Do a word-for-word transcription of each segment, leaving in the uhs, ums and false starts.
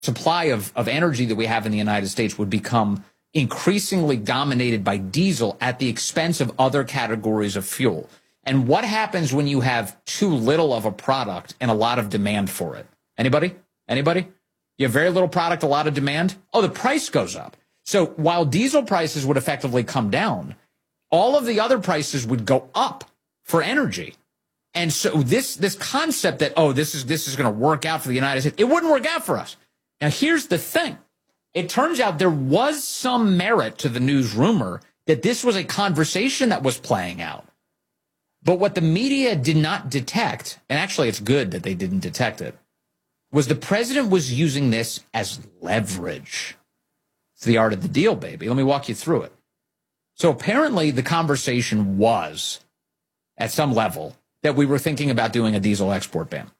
supply of, of energy that we have in the United States would become increasingly dominated by diesel at the expense of other categories of fuel. And what happens when you have too little of a product and a lot of demand for it? Anybody? Anybody? You have very little product, a lot of demand? Oh, the price goes up. So while diesel prices would effectively come down, all of the other prices would go up for energy. And so this this concept that, oh, this is this is going to work out for the United States, it wouldn't work out for us. Now, here's the thing. It turns out there was some merit to the news rumor that this was a conversation that was playing out. But what the media did not detect, and actually it's good that they didn't detect it, was the president was using this as leverage. It's the art of the deal, baby. Let me walk you through it. So apparently the conversation was, at some level, that we were thinking about doing a diesel export ban.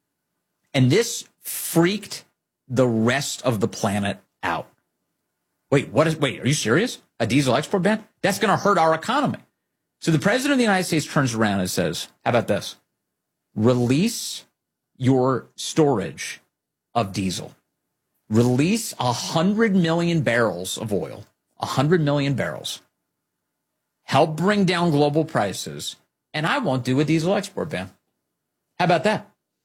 And this freaked the rest of the planet out. Wait, what is, wait, are you serious? A diesel export ban? That's going to hurt our economy. So the president of the United States turns around and says, how about this? Release your storage of diesel. Release one hundred million barrels of oil, one hundred million barrels. Help bring down global prices, and I won't do a diesel export ban. How about that?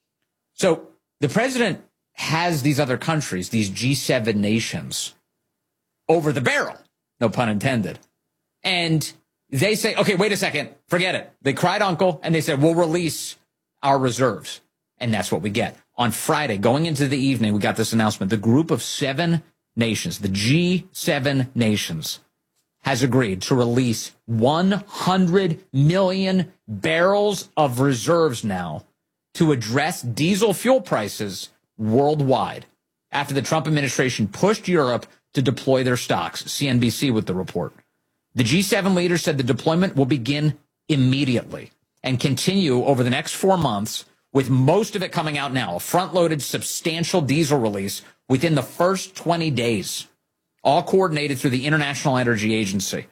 So the president has these other countries, these G seven nations, over the barrel, no pun intended. And they say, okay, wait a second, forget it. They cried uncle, and they said, we'll release our reserves. And that's what we get. On Friday, going into the evening, we got this announcement. The group of seven nations, the G seven nations, has agreed to release one hundred million barrels of reserves now to address diesel fuel prices worldwide after the Trump administration pushed Europe to deploy their stocks. C N B C with the report. The G seven leaders said the deployment will begin immediately and continue over the next four months, with most of it coming out now, a front-loaded substantial diesel release within the first twenty days, all coordinated through the International Energy Agency.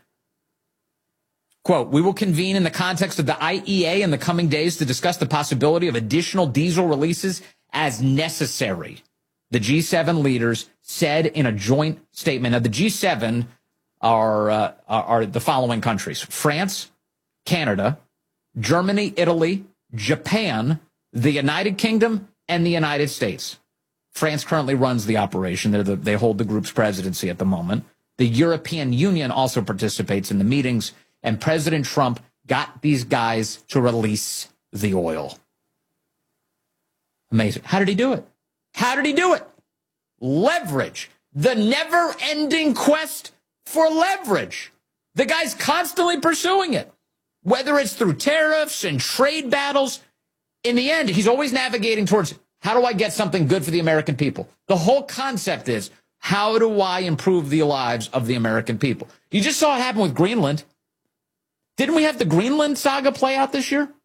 Quote, we will convene in the context of the I E A in the coming days to discuss the possibility of additional diesel releases as necessary, the G seven leaders said in a joint statement. Now, the G seven are, uh, are the following countries: France, Canada, Germany, Italy, Japan, the United Kingdom, and the United States. France currently runs the operation. They're the, they hold the group's presidency at the moment. The European Union also participates in the meetings, and President Trump got these guys to release the oil. Amazing. How did he do it? How did he do it? Leverage. The never-ending quest for leverage. The guy's constantly pursuing it, whether it's through tariffs and trade battles. In the end, he's always navigating towards, how do I get something good for the American people? The whole concept is, how do I improve the lives of the American people? You just saw it happen with Greenland. Didn't we have the Greenland saga play out this year?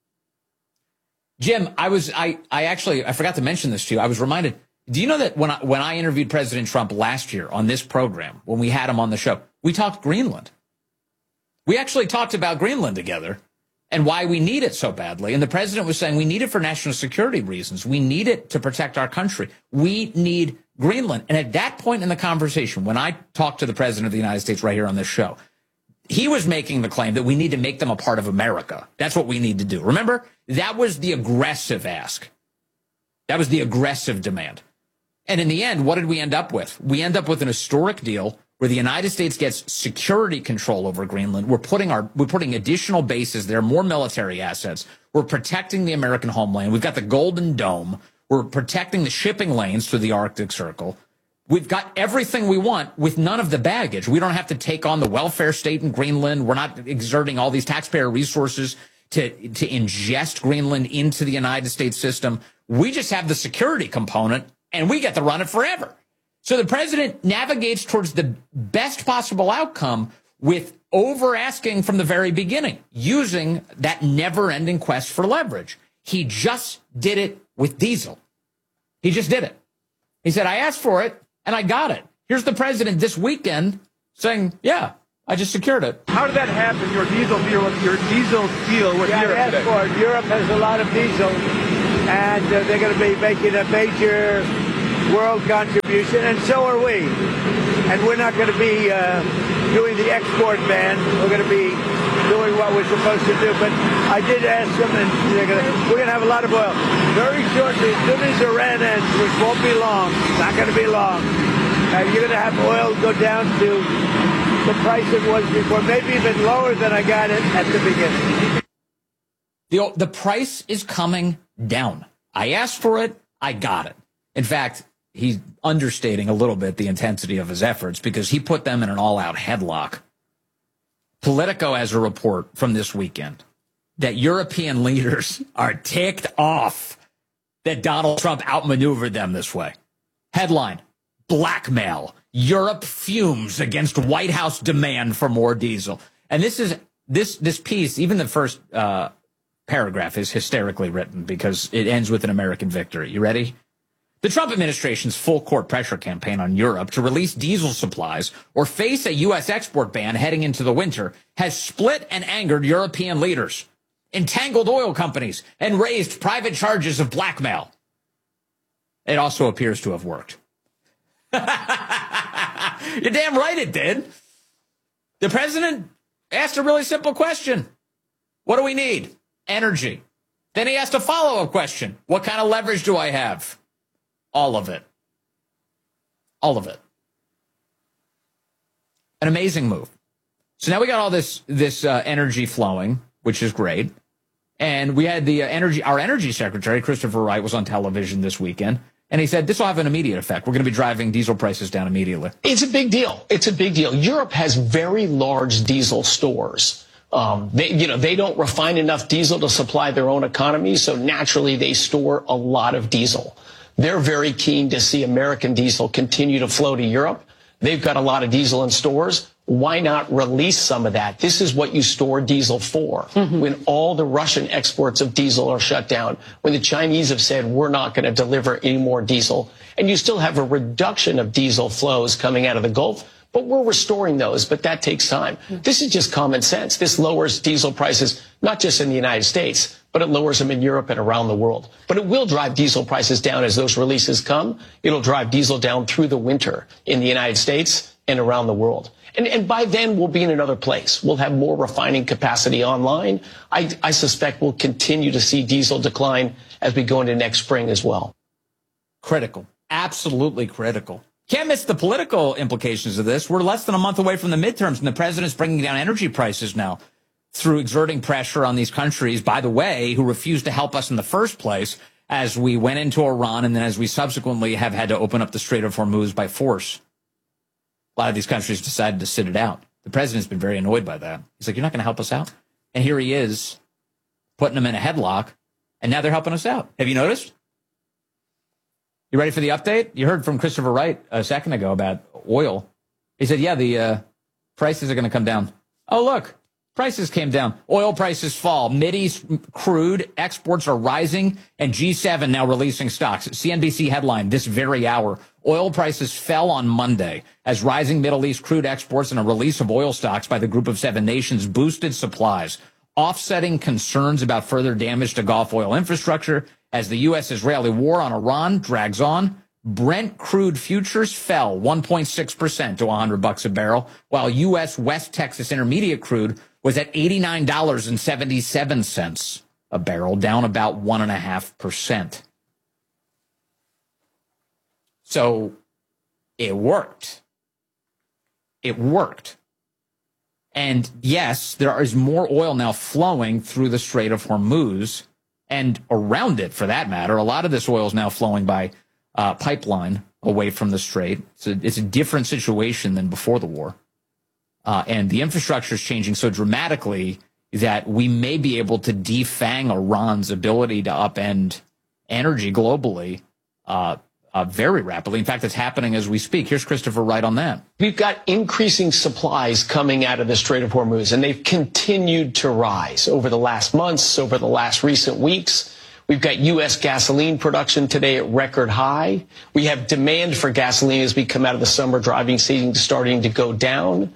Jim, I was, I, I actually, I forgot to mention this to you. I was reminded, do you know that when I, when I interviewed President Trump last year on this program, when we had him on the show, we talked Greenland. We actually talked about Greenland together and why we need it so badly. And the president was saying we need it for national security reasons. We need it to protect our country. We need Greenland. And at that point in the conversation, when I talked to the president of the United States right here on this show, he was making the claim that we need to make them a part of America. That's what we need to do. Remember, that was the aggressive ask. That was the aggressive demand. And in the end, what did we end up with? We end up with an historic deal where the United States gets security control over Greenland. We're putting our, we're putting additional bases there, more military assets. We're protecting the American homeland. We've got the Golden Dome. We're protecting the shipping lanes through the Arctic Circle. We've got everything we want with none of the baggage. We don't have to take on the welfare state in Greenland. We're not exerting all these taxpayer resources to, to ingest Greenland into the United States system. We just have the security component, and we get to run it forever. So the president navigates towards the best possible outcome with over-asking from the very beginning, using that never-ending quest for leverage. He just did it with diesel. He just did it. He said, I asked for it, and I got it. Here's the president this weekend saying, yeah, I just secured it. How did that happen, your diesel deal, your diesel deal with yeah, Europe I asked today? for it. Europe has a lot of diesel, and uh, they're going to be making a major world contribution, and so are we. And we're not going to be uh, doing the export ban. We're going to be doing what we're supposed to do. But I did ask them, and they're gonna, we're going to have a lot of oil. Very shortly, as soon as Iran ends, which won't be long, not going to be long, uh, you're going to have oil go down to the price it was before, maybe even lower than I got it at the beginning. The, the price is coming down. I asked for it. I got it. In fact, he's understating a little bit the intensity of his efforts because he put them in an all-out headlock. Politico has a report from this weekend that European leaders are ticked off that Donald Trump outmaneuvered them this way. Headline, blackmail. Europe fumes against White House demand for more diesel. And this is this this piece, even the first uh, paragraph is hysterically written because it ends with an American victory. You ready? The Trump administration's full-court pressure campaign on Europe to release diesel supplies or face a U S export ban heading into the winter has split and angered European leaders, entangled oil companies, and raised private charges of blackmail. It also appears to have worked. You're damn right it did. The president asked a really simple question. What do we need? Energy. Then he asked a follow-up question. What kind of leverage do I have? All of it. All of it. An amazing move. So now we got all this this uh, energy flowing, which is great. And we had the uh, energy, our energy secretary, Christopher Wright, was on television this weekend. And he said, this will have an immediate effect. We're going to be driving diesel prices down immediately. It's a big deal. It's a big deal. Europe has very large diesel stores. Um, they, you know, they don't refine enough diesel to supply their own economy. So naturally, they store a lot of diesel. They're very keen to see American diesel continue to flow to Europe. They've got a lot of diesel in stores. Why not release some of that? This is what you store diesel for. Mm-hmm. When all the Russian exports of diesel are shut down, when the Chinese have said, we're not going to deliver any more diesel, and you still have a reduction of diesel flows coming out of the Gulf, but we're restoring those, but that takes time. Mm-hmm. This is just common sense. This lowers diesel prices, not just in the United States, but it lowers them in Europe and around the world. But it will drive diesel prices down as those releases come. It'll drive diesel down through the winter in the United States and around the world. And, and by then, we'll be in another place. We'll have more refining capacity online. I, I suspect we'll continue to see diesel decline as we go into next spring as well. Critical. Absolutely critical. Can't miss the political implications of this. We're less than a month away from the midterms, and the president's bringing down energy prices now through exerting pressure on these countries, by the way, who refused to help us in the first place as we went into Iran and then as we subsequently have had to open up the Strait of Hormuz by force. A lot of these countries decided to sit it out. The president's been very annoyed by that. He's like, you're not going to help us out? And here he is putting them in a headlock, and now they're helping us out. Have you noticed? You ready for the update? You heard from Christopher Wright a second ago about oil. He said, yeah, the uh, prices are going to come down. Oh, look, prices came down. Oil prices fall. Mideast crude exports are rising, and G seven now releasing stocks. C N B C headline this very hour. Oil prices fell on Monday as rising Middle East crude exports and a release of oil stocks by the Group of Seven Nations boosted supplies, offsetting concerns about further damage to Gulf oil infrastructure as the U S-Israeli war on Iran drags on. Brent crude futures fell one point six percent to one hundred bucks a barrel, while U S West Texas Intermediate crude was at eighty-nine dollars and seventy-seven cents a barrel, down about one point five percent. So it worked. It worked. And yes, there is more oil now flowing through the Strait of Hormuz and around it, for that matter. A lot of this oil is now flowing by uh, pipeline away from the Strait. It's a, it's a different situation than before the war. Uh, and the infrastructure is changing so dramatically that we may be able to defang Iran's ability to upend energy globally uh, uh, very rapidly. In fact, it's happening as we speak. Here's Christopher Wright on that. We've got increasing supplies coming out of the Strait of Hormuz, and they've continued to rise over the last months, over the last recent weeks. We've got U S gasoline production today at record high. We have demand for gasoline as we come out of the summer driving season starting to go down.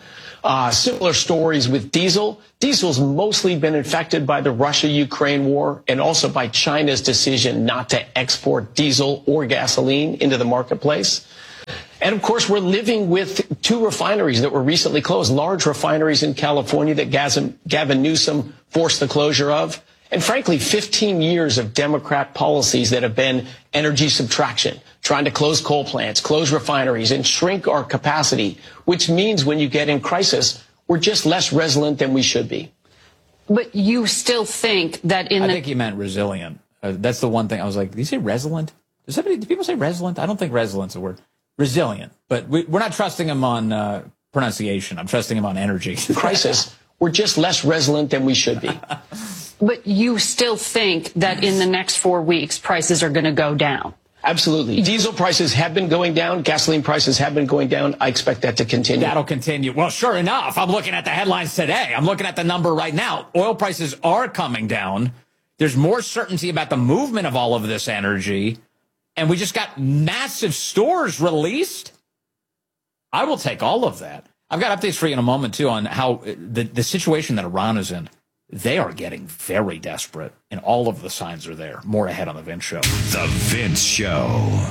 Uh, similar stories with diesel. Diesel's mostly been affected by the Russia-Ukraine war and also by China's decision not to export diesel or gasoline into the marketplace. And of course, we're living with two refineries that were recently closed, large refineries in California that Gavin Newsom forced the closure of. And frankly, fifteen years of Democrat policies that have been energy subtraction, trying to close coal plants, close refineries, and shrink our capacity, which means when you get in crisis, we're just less resilient than we should be. But you still think that in I the... think he meant resilient. Uh, that's the one thing I was like, did you say resilient? Does somebody, do people say resilient? I don't think resilient is a word. Resilient. But we, we're not trusting him on uh, pronunciation. I'm trusting him on energy. Crisis, we're just less resilient than we should be. But you still think that in the next four weeks, prices are going to go down? Absolutely. Diesel prices have been going down. Gasoline prices have been going down. I expect that to continue. That'll continue. Well, sure enough, I'm looking at the headlines today. I'm looking at the number right now. Oil prices are coming down. There's more certainty about the movement of all of this energy. And we just got massive stores released. I will take all of that. I've got updates for you in a moment, too, on how the, the situation that Iran is in. They are getting very desperate, and all of the signs are there. More ahead on The Vince Show. The Vince Show.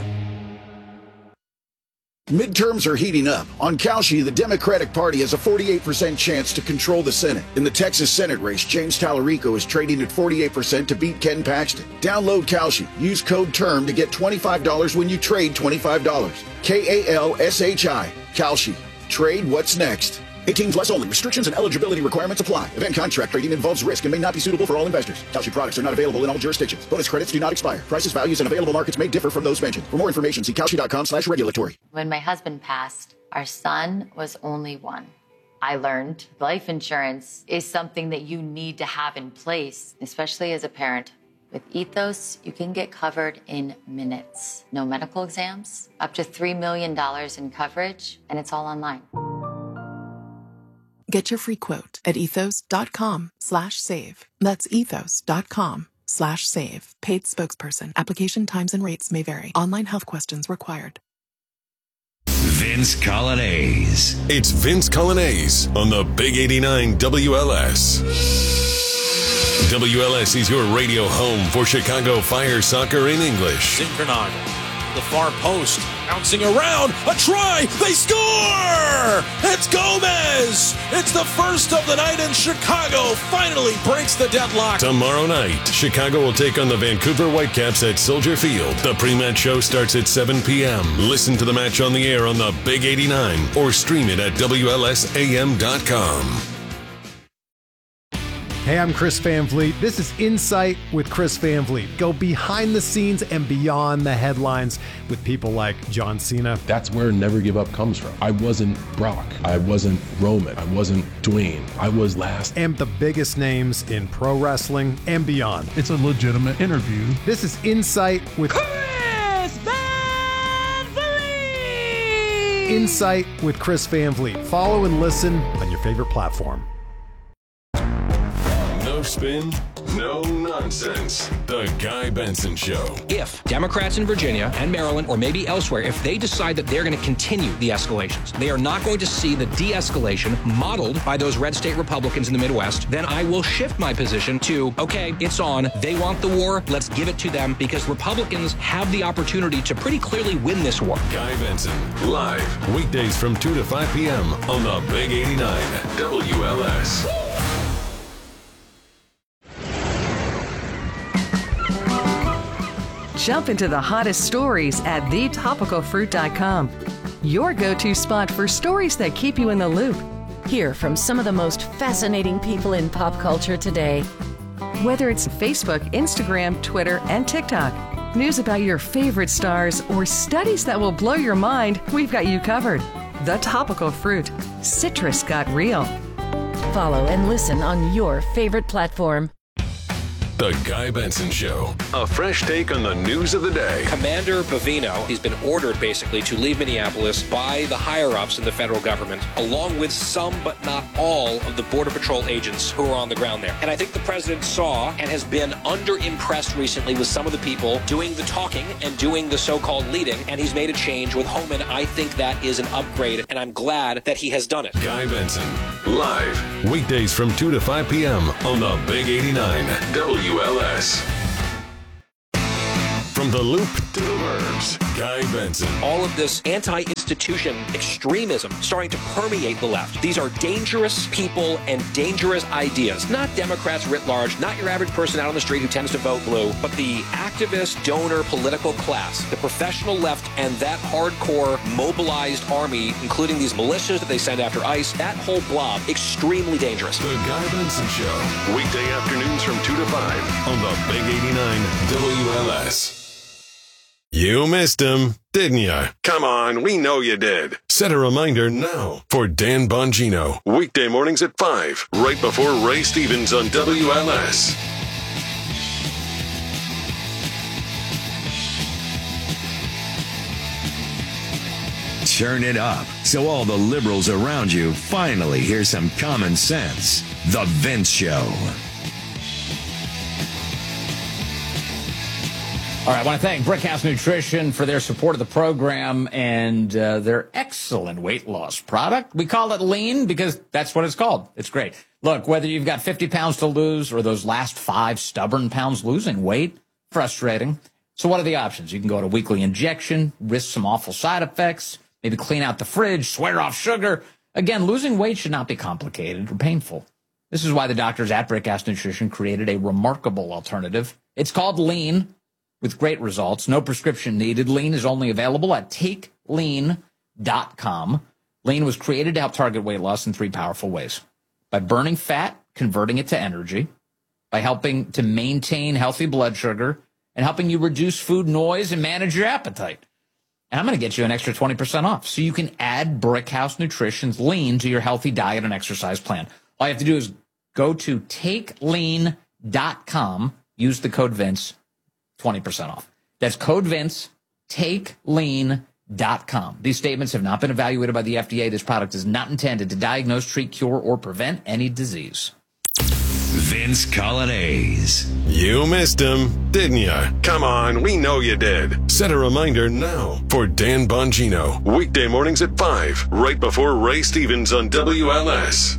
Midterms are heating up. On Kalshi, the Democratic Party has a forty-eight percent chance to control the Senate. In the Texas Senate race, James Tallarico is trading at forty-eight percent to beat Ken Paxton. Download Kalshi. Use code TERM to get twenty-five dollars when you trade twenty-five dollars. K A L S H I. Kalshi. Trade what's next. eighteen plus only. Restrictions and eligibility requirements apply. Event contract trading involves risk and may not be suitable for all investors. Kalshi products are not available in all jurisdictions. Bonus credits do not expire. Prices, values, and available markets may differ from those mentioned. For more information, see Kalshi.com slash regulatory. When my husband passed, our son was only one. I learned life insurance is something that you need to have in place, especially as a parent. With Ethos, you can get covered in minutes. No medical exams, up to three million dollars in coverage, and it's all online. Get your free quote at ethos.com slash save. That's ethos.com slash save. Paid spokesperson. Application times and rates may vary. Online health questions required. Vince Colonnese. It's Vince Colonnese on the Big eighty-nine W L S. W L S is your radio home for Chicago Fire soccer in English. Zinkernagle, the far post, bouncing around, a try, they score! It's Gomez! It's the first of the night, and Chicago finally breaks the deadlock. Tomorrow night, Chicago will take on the Vancouver Whitecaps at Soldier Field. The pre-match show starts at seven p.m. Listen to the match on the air on the Big eighty-nine or stream it at W L S A M dot com. Hey, I'm Chris Van Vliet. This is Insight with Chris Van Vliet. Go behind the scenes and beyond the headlines with people like John Cena. That's where Never Give Up comes from. I wasn't Brock. I wasn't Roman. I wasn't Dwayne. I was last. And the biggest names in pro wrestling and beyond. It's a legitimate interview. This is Insight with Chris Van Vliet. Insight with Chris Van Vliet. Follow and listen on your favorite platform. No spin, no nonsense. The Guy Benson Show. If Democrats in Virginia and Maryland, or maybe elsewhere, if they decide that they're going to continue the escalations, they are not going to see the de-escalation modeled by those red state Republicans in the Midwest, then I will shift my position to, okay, it's on. They want the war. Let's give it to them, because Republicans have the opportunity to pretty clearly win this war. Guy Benson, live, weekdays from two to five p.m. on the Big eighty-nine W L S. Jump into the hottest stories at the topical fruit dot com. Your go-to spot for stories that keep you in the loop. Hear from some of the most fascinating people in pop culture today. Whether it's Facebook, Instagram, Twitter, and TikTok, news about your favorite stars, or studies that will blow your mind, we've got you covered. The Topical Fruit. Citrus got real. Follow and listen on your favorite platform. The Guy Benson Show. A fresh take on the news of the day. Commander Bavino, he's been ordered basically to leave Minneapolis by the higher-ups in the federal government, along with some but not all of the Border Patrol agents who are on the ground there. And I think the president saw and has been under-impressed recently with some of the people doing the talking and doing the so-called leading, and he's made a change with Homan. I think that is an upgrade, and I'm glad that he has done it. Guy Benson, live, weekdays from two to five p.m. on the Big eighty-nine W L S. From the Loop to the Burbs, Guy Benson. All of this anti-institution extremism starting to permeate the left. These are dangerous people and dangerous ideas. Not Democrats writ large, not your average person out on the street who tends to vote blue, but the activist, donor, political class, the professional left, and that hardcore mobilized army, including these militias that they send after ICE, that whole blob, extremely dangerous. The Guy Benson Show, weekday afternoons from two to five on the Big eighty-nine W L S. You missed him, didn't you? Come on, we know you did. Set a reminder now for Dan Bongino. Weekday mornings at five, right before Ray Stevens on W L S. Turn it up so all the liberals around you finally hear some common sense. The Vince Show. All right, I want to thank Brickhouse Nutrition for their support of the program and uh, their excellent weight loss product. We call it Lean because that's what it's called. It's great. Look, whether you've got fifty pounds to lose or those last five stubborn pounds losing weight, frustrating. So what are the options? You can go to weekly injection, risk some awful side effects, maybe clean out the fridge, swear off sugar. Again, losing weight should not be complicated or painful. This is why the doctors at Brickhouse Nutrition created a remarkable alternative. It's called Lean. With great results, no prescription needed. Lean is only available at take lean dot com. Lean was created to help target weight loss in three powerful ways. By burning fat, converting it to energy, by helping to maintain healthy blood sugar, and helping you reduce food noise and manage your appetite. And I'm going to get you an extra twenty percent off so you can add Brickhouse Nutrition's Lean to your healthy diet and exercise plan. All you have to do is go to take lean dot com, use the code Vince, twenty percent off. That's code Vince, take lean dot com. These statements have not been evaluated by the F D A. This product is not intended to diagnose, treat, cure, or prevent any disease. Vince Colonnese. You missed him, didn't you? Come on, we know you did. Set a reminder now for Dan Bongino. Weekday mornings at five, right before Ray Stevens on W L S.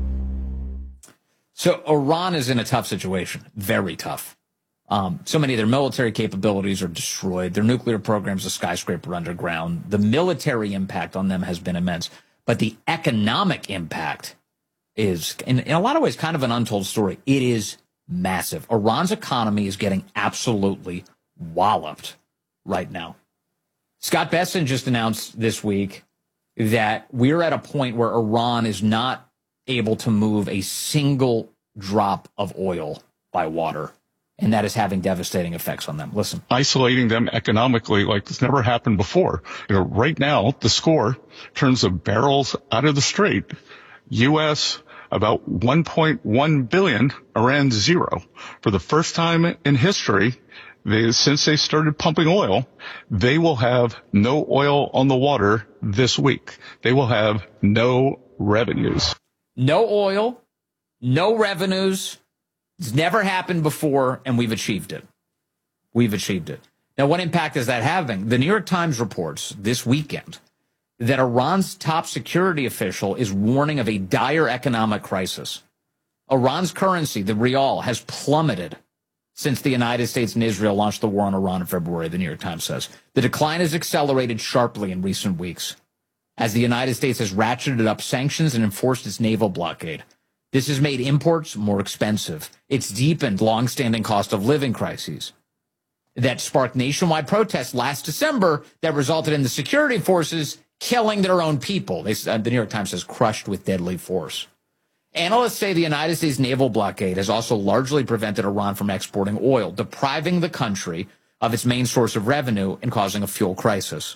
So Iran is in a tough situation, very tough. Um, so many of their military capabilities are destroyed. Their nuclear program's a skyscraper underground. The military impact on them has been immense. But the economic impact is, in, in a lot of ways, kind of an untold story. It is massive. Iran's economy is getting absolutely walloped right now. Scott Bessent just announced this week that we're at a point where Iran is not able to move a single drop of oil by water. And that is having devastating effects on them. Listen. Isolating them economically like this never happened before. You know, right now, the score, in terms of barrels out of the Strait, U S about one point one billion, Iran zero. For the first time in history, they, since they started pumping oil, they will have no oil on the water this week. They will have no revenues. No oil, no revenues. It's never happened before, and we've achieved it. We've achieved it. Now, what impact is that having? The New York Times reports this weekend that Iran's top security official is warning of a dire economic crisis. Iran's currency, the rial, has plummeted since the United States and Israel launched the war on Iran in February, the New York Times says. The decline has accelerated sharply in recent weeks as the United States has ratcheted up sanctions and enforced its naval blockade. This has made imports more expensive. It's deepened longstanding cost of living crises that sparked nationwide protests last December that resulted in the security forces killing their own people. They, uh, the New York Times says crushed with deadly force. Analysts say the United States naval blockade has also largely prevented Iran from exporting oil, depriving the country of its main source of revenue and causing a fuel crisis.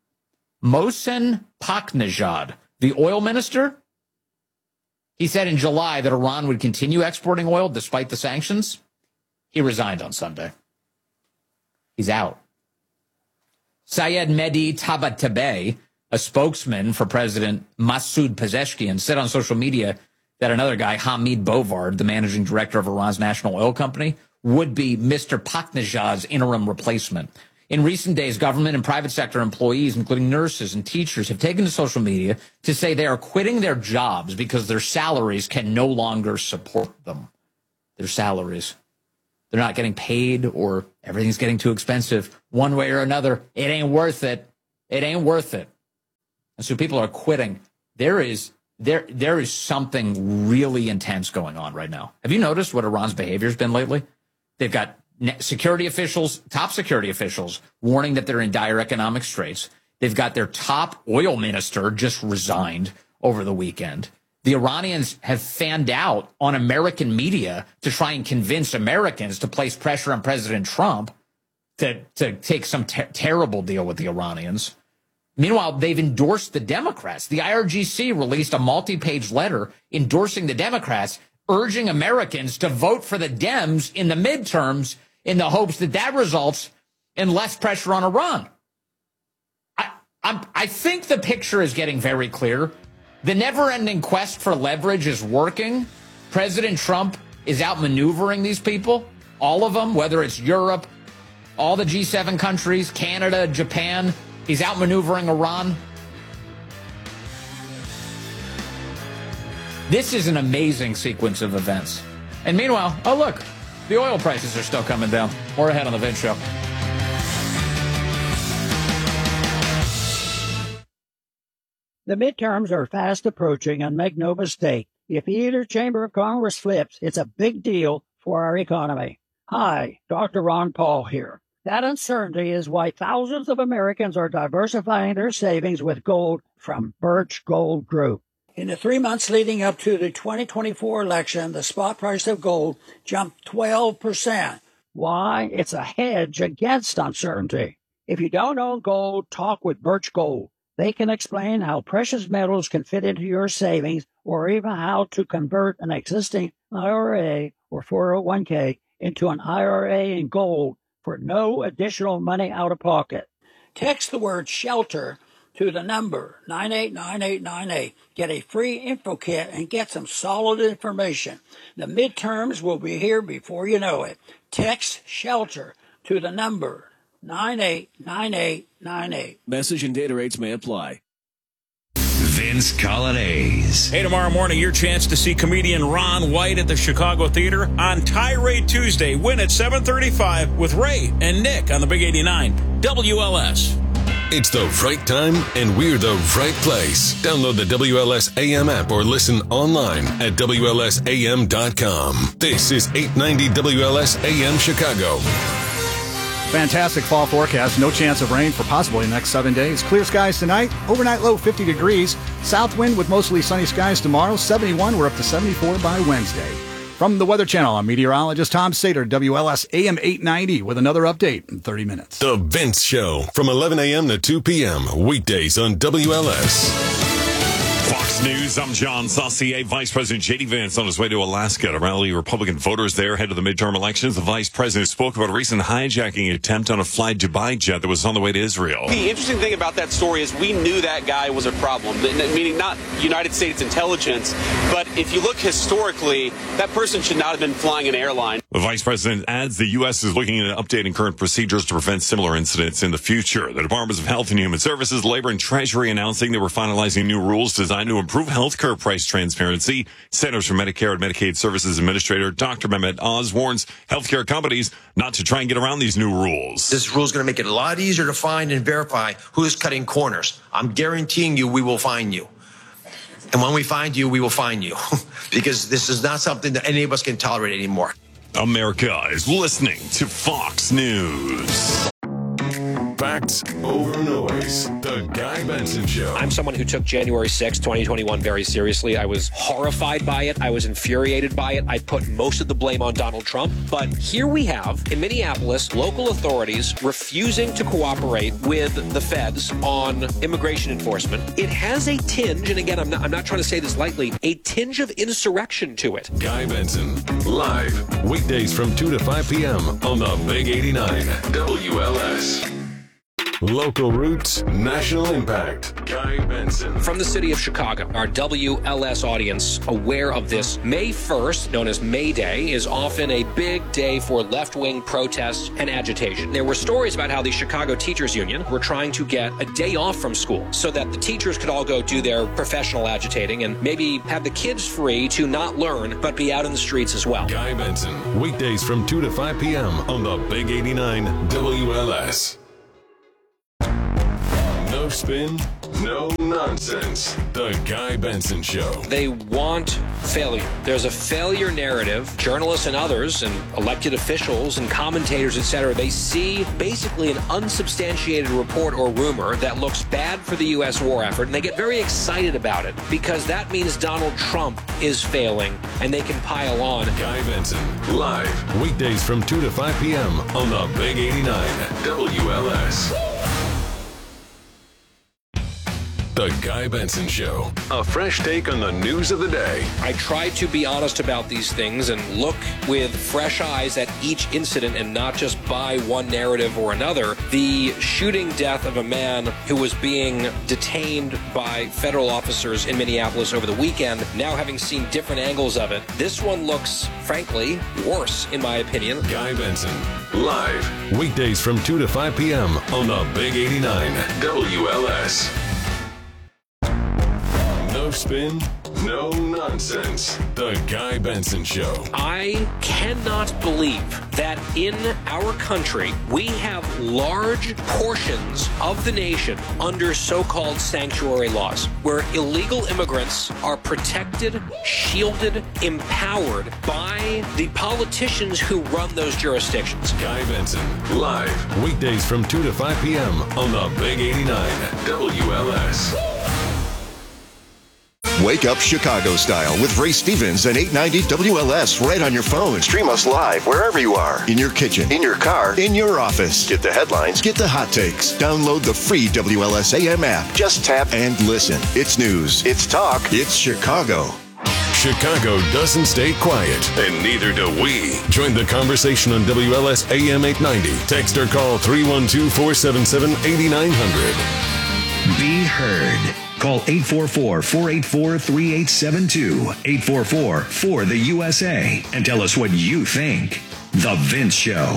Mohsen Paknejad, the oil minister, he said in July that Iran would continue exporting oil despite the sanctions. He resigned on Sunday. He's out. Syed Mehdi Tabatabai, a spokesman for President Masoud Pezeshkian, said on social media that another guy, Hamid Bovard, the managing director of Iran's national oil company, would be Mister Paknejad's interim replacement. In recent days, government and private sector employees, including nurses and teachers, have taken to social media to say they are quitting their jobs because their salaries can no longer support them. Their salaries. They're not getting paid, or everything's getting too expensive. One way or another, it ain't worth it. It ain't worth it. And so people are quitting. There is there there is something really intense going on right now. Have you noticed what Iran's behavior has been lately? They've got security officials, top security officials, warning that they're in dire economic straits. They've got their top oil minister just resigned over the weekend. The Iranians have fanned out on American media to try and convince Americans to place pressure on President Trump to, to take some ter- terrible deal with the Iranians. Meanwhile, they've endorsed the Democrats. The I R G C released a multi-page letter endorsing the Democrats, urging Americans to vote for the Dems in the midterms in the hopes that that results in less pressure on Iran. I, I'm, I think the picture is getting very clear. The never-ending quest for leverage is working. President Trump is outmaneuvering these people, all of them, whether it's Europe, all the G seven countries, Canada, Japan. He's outmaneuvering Iran. This is an amazing sequence of events. And meanwhile, oh, look, the oil prices are still coming down. More ahead on the Vince Show. The midterms are fast approaching, and make no mistake, if either chamber of Congress flips, it's a big deal for our economy. Hi, Doctor Ron Paul here. That uncertainty is why thousands of Americans are diversifying their savings with gold from Birch Gold Group. In the three months leading up to the twenty twenty-four election, the spot price of gold jumped twelve percent. Why? It's a hedge against uncertainty. If you don't own gold, talk with Birch Gold. They can explain how precious metals can fit into your savings, or even how to convert an existing I R A or four oh one k into an I R A in gold for no additional money out of pocket. Text the word SHELTER to the number nine eight nine eight nine eight. Get a free info kit and get some solid information. The midterms will be here before you know it. Text SHELTER to the number nine eight nine eight nine eight. Message and data rates may apply. Vince Coglianese. Hey, tomorrow morning, your chance to see comedian Ron White at the Chicago Theater on Tirade Tuesday. Win at seven thirty-five with Ray and Nick on the Big eighty-nine W L S. It's the right time, and we're the right place. Download the W L S A M app or listen online at W L S A M dot com. This is eight ninety W L S A M Chicago. Fantastic fall forecast. No chance of rain for possibly the next seven days. Clear skies tonight. Overnight low fifty degrees. South wind with mostly sunny skies tomorrow. seventy-one. We're up to seventy-four by Wednesday. From the Weather Channel, I'm meteorologist Tom Sater, W L S A M eight ninety, with another update in thirty minutes. The Vince Show from eleven a.m. to two p.m. weekdays on W L S. Fox News, I'm John Saucier. Vice President J D. Vance on his way to Alaska to rally Republican voters there ahead of the midterm elections. The vice president spoke about a recent hijacking attempt on a Fly Dubai jet that was on the way to Israel. The interesting thing about that story is we knew that guy was a problem, meaning not United States intelligence, but if you look historically, that person should not have been flying an airline. The vice president adds the U S is looking at updating current procedures to prevent similar incidents in the future. The Departments of Health and Human Services, Labor, and Treasury announcing they were finalizing new rules designed to improve healthcare price transparency. Centers for Medicare and Medicaid Services Administrator Doctor Mehmet Oz warns healthcare companies not to try and get around these new rules. This rule is going to make it a lot easier to find and verify who's cutting corners. I'm guaranteeing you we will find you. And when we find you, we will find you. Because this is not something that any of us can tolerate anymore. America is listening to Fox News. Facts over noise. The Guy Benson Show. I'm someone who took January sixth, twenty twenty-one very seriously. I was horrified by it. I was infuriated by it. I put most of the blame on Donald Trump. But here we have, in Minneapolis, local authorities refusing to cooperate with the feds on immigration enforcement. It has a tinge, and again, I'm not, I'm not trying to say this lightly, a tinge of insurrection to it. Guy Benson, live, weekdays from two to five p.m. on the Big eighty-nine W L S. Local roots, national impact. Guy Benson. From the city of Chicago, our W L S audience aware of this. May first, known as May Day, is often a big day for left-wing protests and agitation. There were stories about how the Chicago Teachers Union were trying to get a day off from school so that the teachers could all go do their professional agitating and maybe have the kids free to not learn but be out in the streets as well. Guy Benson, weekdays from two to five p.m. on the Big eighty-nine W L S. No spin, no nonsense. The Guy Benson Show. They want failure. There's a failure narrative. Journalists and others and elected officials and commentators, et cetera, they see basically an unsubstantiated report or rumor that looks bad for the U S war effort, and they get very excited about it because that means Donald Trump is failing and they can pile on. Guy Benson, live, weekdays from two to five p.m. on the Big eighty-nine W L S. The Guy Benson Show. A fresh take on the news of the day. I try to be honest about these things and look with fresh eyes at each incident and not just buy one narrative or another. The shooting death of a man who was being detained by federal officers in Minneapolis over the weekend, now having seen different angles of it, this one looks, frankly, worse, in my opinion. Guy Benson, live, weekdays from two to five p.m. on the Big eighty-nine W L S. No spin, no nonsense. The Guy Benson Show. I cannot believe that in our country we have large portions of the nation under so-called sanctuary laws, where illegal immigrants are protected, shielded, empowered by the politicians who run those jurisdictions. Guy Benson, live, weekdays from two to five p.m. on the Big eighty-nine W L S. Wake up Chicago style with Ray Stevens and eight ninety W L S right on your phone. Stream us live wherever you are. In your kitchen, in your car, in your office. Get the headlines, get the hot takes. Download the free W L S A M app. Just tap and listen. It's news, it's talk, it's Chicago. Chicago doesn't stay quiet, and neither do we. Join the conversation on W L S A M eight ninety. Text or call three one two, four seven seven, eight nine zero zero. Be heard. Call eight four four, four eight four, three eight seven two, eight four four, four the U S A, and tell us what you think. The Vince Show.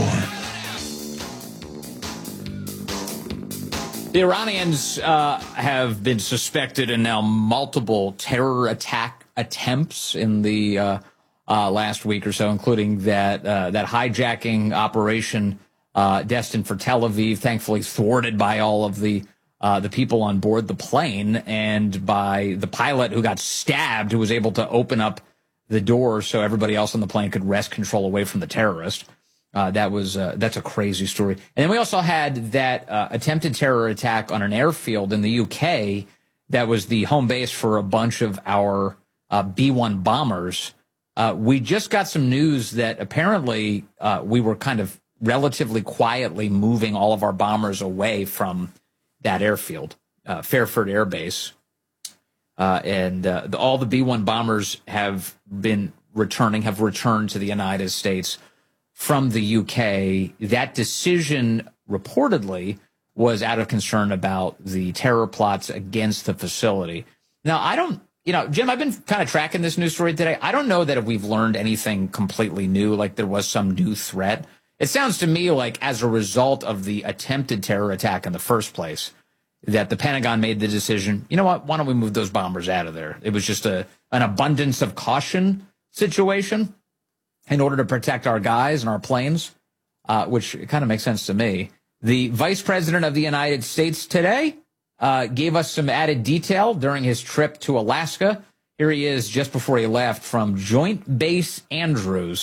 The Iranians uh, have been suspected in now multiple terror attack attempts in the uh, uh, last week or so, including that uh, that hijacking operation uh, destined for Tel Aviv, thankfully thwarted by all of the Uh, the people on board the plane and by the pilot who got stabbed, who was able to open up the door so everybody else on the plane could wrest control away from the terrorist. Uh, that was uh, that's a crazy story. And then we also had that uh, attempted terror attack on an airfield in the U K that was the home base for a bunch of our uh, B one bombers. Uh, we just got some news that apparently uh, we were kind of relatively quietly moving all of our bombers away from that airfield, uh, Fairford Air Base. Uh, and uh, the, all the B one bombers have been returning, have returned to the United States from the U K. That decision reportedly was out of concern about the terror plots against the facility. Now, I don't, you know, Jim, I've been kind of tracking this news story today. I don't know that if we've learned anything completely new, like there was some new threat. It sounds to me like as a result of the attempted terror attack in the first place, that the Pentagon made the decision, you know what, why don't we move those bombers out of there? It was just a an abundance of caution situation in order to protect our guys and our planes, uh, which kind of makes sense to me. The Vice President of the United States today uh, gave us some added detail during his trip to Alaska. Here he is just before he left from Joint Base Andrews,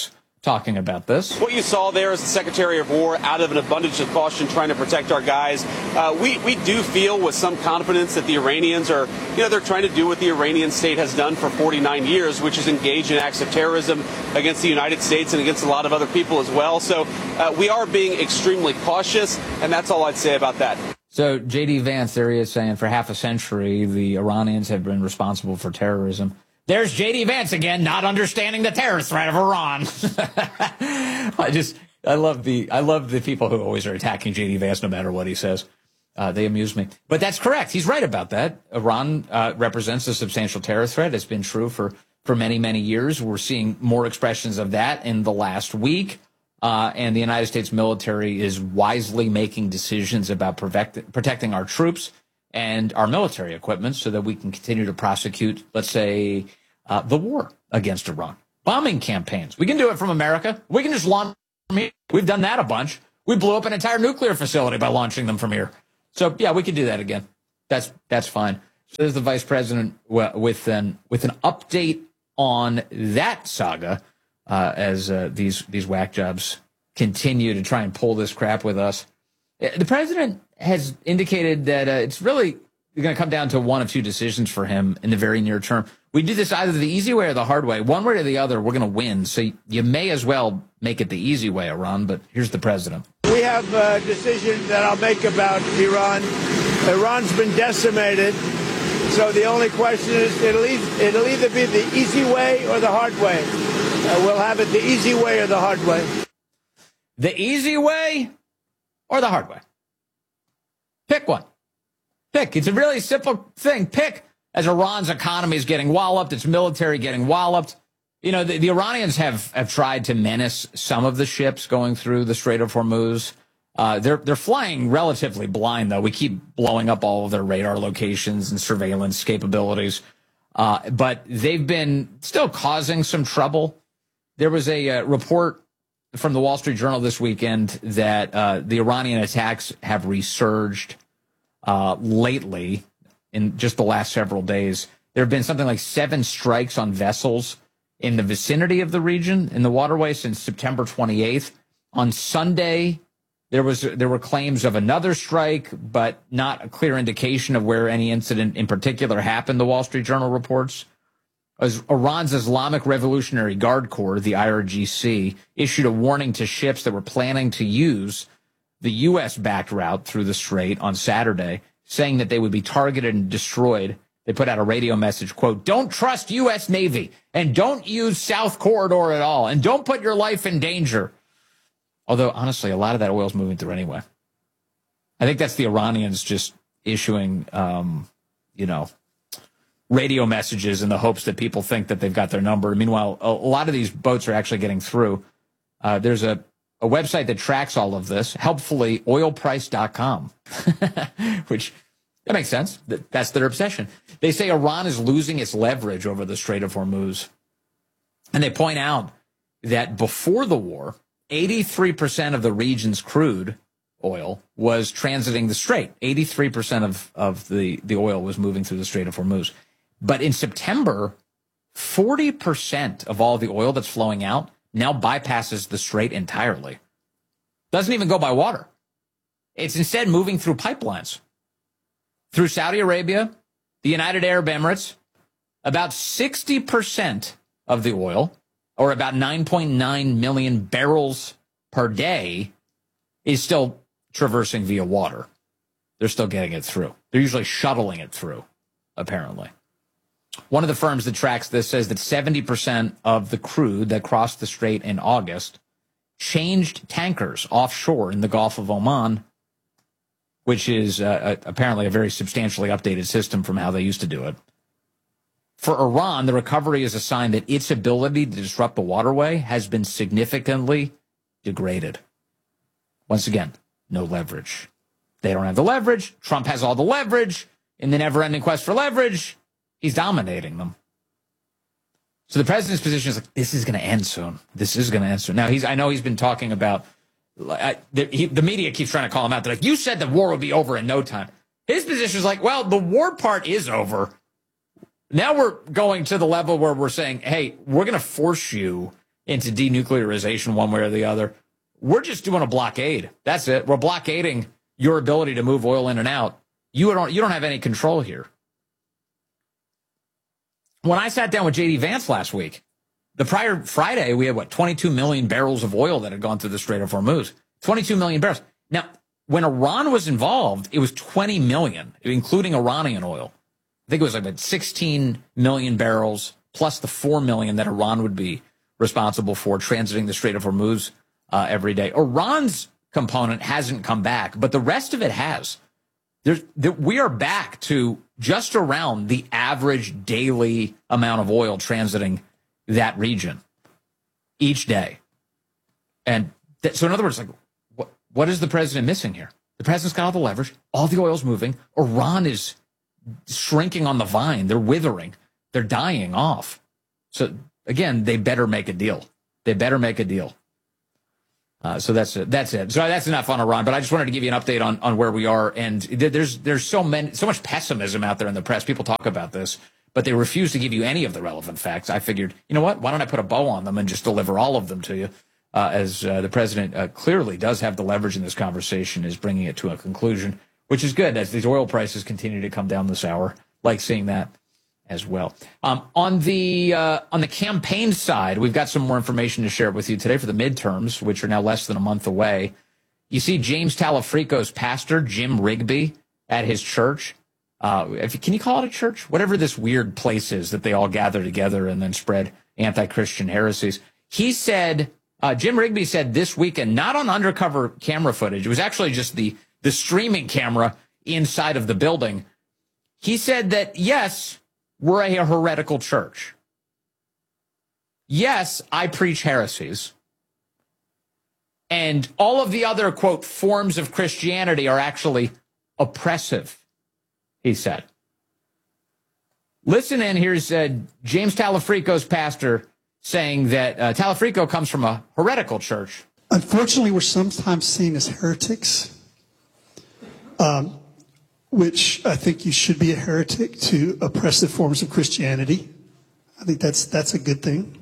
talking about this. What you saw there is the Secretary of War, out of an abundance of caution, trying to protect our guys. Uh, we, we do feel with some confidence that the Iranians are, you know, they're trying to do what the Iranian state has done for forty-nine years, which is engage in acts of terrorism against the United States and against a lot of other people as well. So uh, we are being extremely cautious, and that's all I'd say about that. So J D Vance, there he is saying for half a century, the Iranians have been responsible for terrorism. There's J D Vance again, not understanding the terror threat of Iran. I just, I love the, I love the people who always are attacking J D Vance no matter what he says. Uh, they amuse me. But that's correct. He's right about that. Iran uh, represents a substantial terror threat. It's been true for, for many, many years. We're seeing more expressions of that in the last week. Uh, and the United States military is wisely making decisions about protect, protecting our troops and our military equipment so that we can continue to prosecute, let's say, uh, the war against Iran. Bombing campaigns. We can do it from America. We can just launch from here. We've done that a bunch. We blew up an entire nuclear facility by launching them from here. So, yeah, we could do that again. That's that's fine. So there's the vice president with an, with an update on that saga uh, as uh, these, these whack jobs continue to try and pull this crap with us. The president has indicated that uh, it's really going to come down to one of two decisions for him in the very near term. We do this either the easy way or the hard way. One way or the other, we're going to win. So you may as well make it the easy way, Iran. But here's the president. We have a decision that I'll make about Iran. Iran's been decimated. So the only question is it'll, e- it'll either be the easy way or the hard way. Uh, we'll have it the easy way or the hard way. The easy way or the hard way? Pick one. Pick. It's a really simple thing. Pick. As Iran's economy is getting walloped, its military getting walloped. You know, the, the Iranians have, have tried to menace some of the ships going through the Strait of Hormuz. Uh, they're they're flying relatively blind, though. We keep blowing up all of their radar locations and surveillance capabilities. Uh, but they've been still causing some trouble. There was a uh, report from the Wall Street Journal this weekend that uh, the Iranian attacks have resurged uh, lately in just the last several days. There have been something like seven strikes on vessels in the vicinity of the region, in the waterway, since September twenty-eighth. On Sunday, there was there were claims of another strike, but not a clear indication of where any incident in particular happened, the Wall Street Journal reports. As Iran's Islamic Revolutionary Guard Corps, the I R G C, issued a warning to ships that were planning to use the U S-backed route through the strait on Saturday, saying that they would be targeted and destroyed. They put out a radio message, quote, "Don't trust U S Navy and don't use South Corridor at all and don't put your life in danger." Although, honestly, a lot of that oil is moving through anyway. I think that's the Iranians just issuing, um, you know, radio messages in the hopes that people think that they've got their number. Meanwhile, a, a lot of these boats are actually getting through. Uh, there's a, a website that tracks all of this, helpfully oil price dot com, which that makes sense. That's their obsession. They say Iran is losing its leverage over the Strait of Hormuz. And they point out that before the war, eighty-three percent of the region's crude oil was transiting the strait. eighty-three percent of, of the, the oil was moving through the Strait of Hormuz. But in September, forty percent of all the oil that's flowing out now bypasses the strait entirely. Doesn't even go by water. It's instead moving through pipelines. Through Saudi Arabia, the United Arab Emirates, about sixty percent of the oil, or about nine point nine million barrels per day, is still traversing via water. They're still getting it through. They're usually shuttling it through, apparently. One of the firms that tracks this says that seventy percent of the crude that crossed the strait in August changed tankers offshore in the Gulf of Oman, which is uh, apparently a very substantially updated system from how they used to do it. For Iran, the recovery is a sign that its ability to disrupt the waterway has been significantly degraded. Once again, no leverage. They don't have the leverage. Trump has all the leverage. In the never-ending quest for leverage, he's dominating them. So the president's position is like, this is going to end soon. This is going to end soon. Now, he's, I know he's been talking about, I, the, he, the media keeps trying to call him out. They're like, you said the war would be over in no time. His position is like, well, the war part is over. Now we're going to the level where we're saying, hey, we're going to force you into denuclearization one way or the other. We're just doing a blockade. That's it. We're blockading your ability to move oil in and out. You don't, you don't have any control here. When I sat down with J D Vance last week, the prior Friday, we had, what, twenty-two million barrels of oil that had gone through the Strait of Hormuz. twenty-two million barrels. Now, when Iran was involved, it was twenty million, including Iranian oil. I think it was like about sixteen million barrels plus the four million that Iran would be responsible for transiting the Strait of Hormuz uh, every day. Iran's component hasn't come back, but the rest of it has. There's, there, we are back to just around the average daily amount of oil transiting that region each day. And th- so in other words, like, what, what is the president missing here? The president's got all the leverage. All the oil's moving. Iran is shrinking on the vine. They're withering. They're dying off. So again, they better make a deal. They better make a deal. Uh, so that's it. That's it. So that's enough on Iran. But I just wanted to give you an update on, on where we are. And there's there's so many so much pessimism out there in the press. People talk about this, but they refuse to give you any of the relevant facts. I figured, you know what? Why don't I put a bow on them and just deliver all of them to you? Uh, as uh, the president uh, clearly does have the leverage in this conversation, is bringing it to a conclusion, which is good as these oil prices continue to come down this hour. Like seeing that as well. Um, on the uh, on the campaign side, we've got some more information to share with you today for the midterms, which are now less than a month away. You see James Talafrico's pastor, Jim Rigby, at his church. Uh, if, can you call it a church? Whatever this weird place is that they all gather together and then spread anti-Christian heresies. He said, uh, Jim Rigby said this weekend, not on undercover camera footage, it was actually just the, the streaming camera inside of the building. He said that, yes, we're a heretical church. Yes, I preach heresies. And all of the other, quote, forms of Christianity are actually oppressive, he said. Listen in, here's uh, James Talafrico's pastor saying that uh, Talafrico comes from a heretical church. Unfortunately, we're sometimes seen as heretics. Um which I think you should be a heretic to oppressive forms of Christianity. I think that's that's a good thing.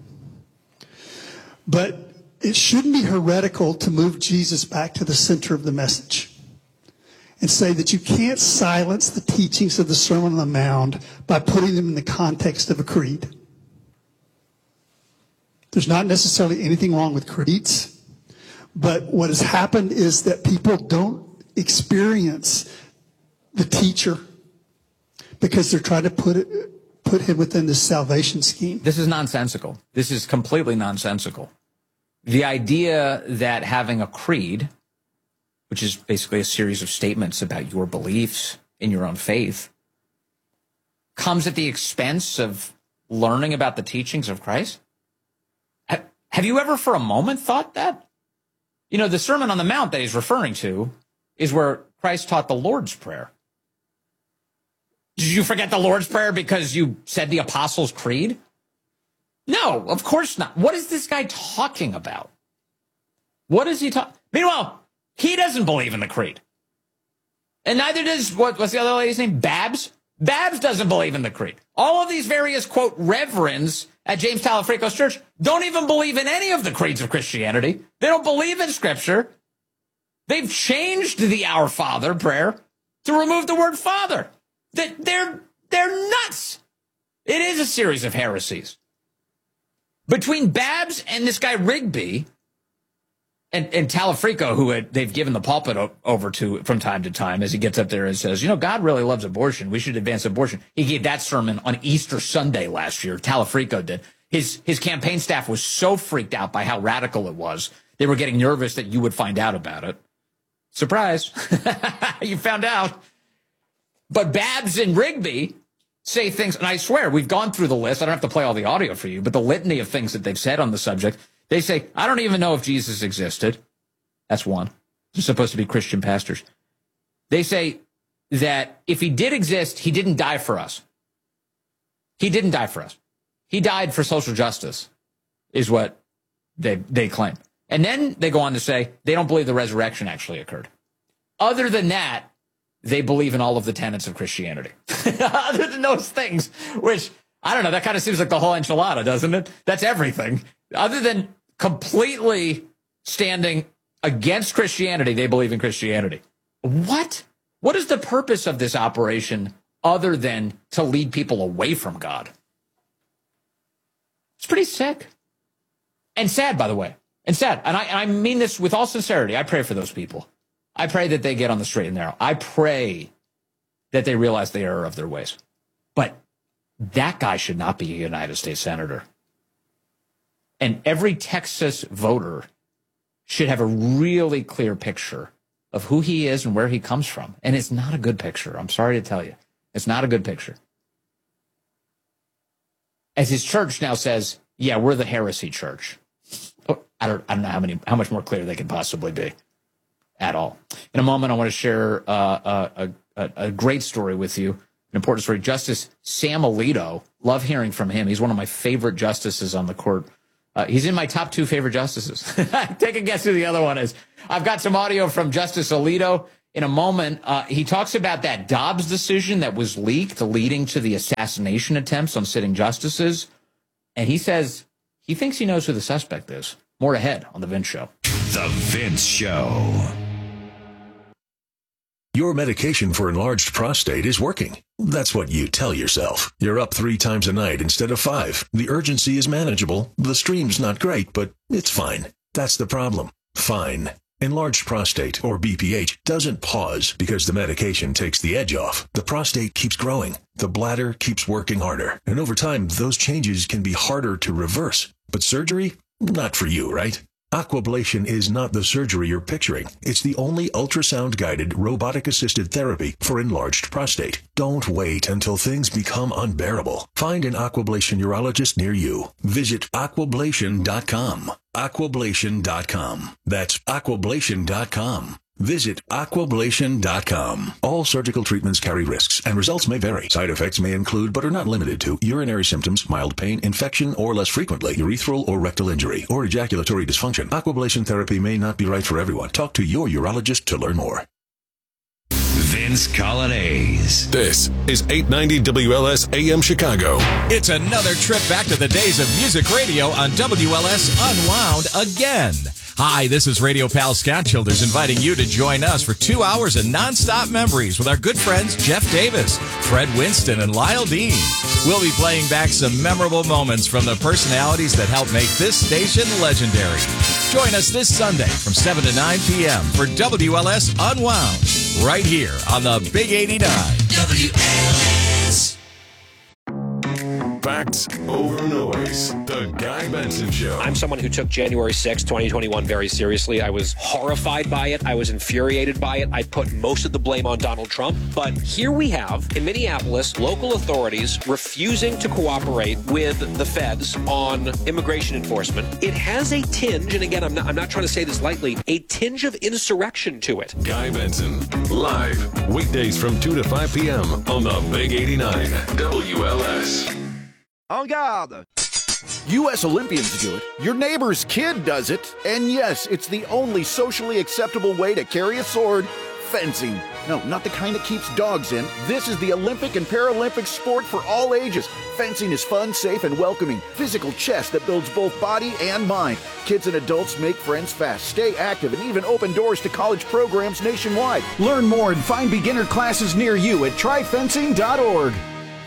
But it shouldn't be heretical to move Jesus back to the center of the message and say that you can't silence the teachings of the Sermon on the Mount by putting them in the context of a creed. There's not necessarily anything wrong with creeds, but what has happened is that people don't experience the teacher because they're trying to put it, put him within the salvation scheme. This is nonsensical. This is completely nonsensical. The idea that having a creed, which is basically a series of statements about your beliefs in your own faith, comes at the expense of learning about the teachings of Christ. Have you ever for a moment thought that? You know, the Sermon on the Mount that he's referring to is where Christ taught the Lord's Prayer. Did you forget the Lord's Prayer because you said the Apostles' Creed? No, of course not. What is this guy talking about? What is he talking? Meanwhile, he doesn't believe in the creed. And neither does, what, what's the other lady's name? Babs? Babs doesn't believe in the creed. All of these various, quote, reverends at James Talafrico's church don't even believe in any of the creeds of Christianity. They don't believe in Scripture. They've changed the Our Father prayer to remove the word Father. They're, they're nuts. It is a series of heresies. Between Babs and this guy Rigby and, and Talafrico, who had, they've given the pulpit o- over to from time to time as he gets up there and says, you know, God really loves abortion. We should advance abortion. He gave that sermon on Easter Sunday last year. Talafrico did. His, his campaign staff was so freaked out by how radical it was. They were getting nervous that you would find out about it. Surprise. You found out. But Babs and Rigby say things, and I swear, we've gone through the list. I don't have to play all the audio for you, but the litany of things that they've said on the subject. They say, I don't even know if Jesus existed. That's one. They're supposed to be Christian pastors. They say that if he did exist, he didn't die for us. He didn't die for us. He died for social justice, is what they, they claim. And then they go on to say they don't believe the resurrection actually occurred. Other than that, they believe in all of the tenets of Christianity. Other than those things, which, I don't know, that kind of seems like the whole enchilada, doesn't it? That's everything. Other than completely standing against Christianity, they believe in Christianity. What? What is the purpose of this operation other than to lead people away from God? It's pretty sick. And sad, by the way. And sad. And I, and I mean this with all sincerity. I pray for those people. I pray that they get on the straight and narrow. I pray that they realize the error of their ways. But that guy should not be a United States Senator. And every Texas voter should have a really clear picture of who he is and where he comes from. And it's not a good picture. I'm sorry to tell you. It's not a good picture. As his church now says, yeah, we're the heresy church. Oh, I don't, I don't know how many, how much more clear they can possibly be at all. In a moment, I want to share uh, a, a, a great story with you, an important story. Justice Sam Alito, love hearing from him. He's one of my favorite justices on the court. Uh, he's in my top two favorite justices. Take a guess who the other one is. I've got some audio from Justice Alito. In a moment, uh, he talks about that Dobbs decision that was leaked, leading to the assassination attempts on sitting justices. And he says he thinks he knows who the suspect is. More ahead on The Vince Show. The Vince Show. Your medication for enlarged prostate is working. That's what you tell yourself. You're up three times a night instead of five. The urgency is manageable. The stream's not great, but it's fine. That's the problem. Fine. Enlarged prostate, or B P H, doesn't pause because the medication takes the edge off. The prostate keeps growing. The bladder keeps working harder. And over time, those changes can be harder to reverse. But surgery? Not for you, right? Aquablation is not the surgery you're picturing. It's the only ultrasound-guided, robotic-assisted therapy for enlarged prostate. Don't wait until things become unbearable. Find an Aquablation urologist near you. Visit aquablation dot com. aquablation dot com. That's aquablation dot com. Visit aquablation dot com. All surgical treatments carry risks, and results may vary. Side effects may include, but are not limited to, urinary symptoms, mild pain, infection, or less frequently, urethral or rectal injury, or ejaculatory dysfunction. Aquablation therapy may not be right for everyone. Talk to your urologist to learn more. Vince Coglianese. This is eight ninety W L S A M Chicago. It's another trip back to the days of music radio on W L S Unwound again. Hi, this is Radio Pal Scott Childers inviting you to join us for two hours of nonstop memories with our good friends Jeff Davis, Fred Winston, and Lyle Dean. We'll be playing back some memorable moments from the personalities that helped make this station legendary. Join us this Sunday from seven to nine p.m. for W L S Unwound, right here on the Big eighty-nine. W L S. Facts over noise. The Guy Benson Show. I'm someone who took January sixth, twenty twenty-one very seriously. I was horrified by it. I was infuriated by it. I put most of the blame on Donald Trump. But here we have, in Minneapolis, local authorities refusing to cooperate with the feds on immigration enforcement. It has a tinge, and again, I'm not, I'm not trying to say this lightly, a tinge of insurrection to it. Guy Benson, live, weekdays from two to five p.m. on the Big eighty-nine W L S. En garde! U S Olympians do it, your neighbor's kid does it, and yes, it's the only socially acceptable way to carry a sword, fencing. No, not the kind that keeps dogs in. This is the Olympic and Paralympic sport for all ages. Fencing is fun, safe, and welcoming. Physical chess that builds both body and mind. Kids and adults make friends fast, stay active, and even open doors to college programs nationwide. Learn more and find beginner classes near you at try fencing dot org.